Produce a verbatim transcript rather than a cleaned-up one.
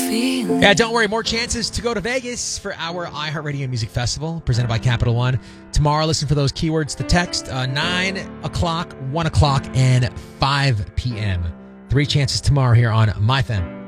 Yeah, don't worry. More chances to go to Vegas for our iHeartRadio Music Festival presented by Capital One. Tomorrow, listen for those keywords to text uh, nine o'clock, one o'clock, and five p.m. Three chances tomorrow here on MyFM.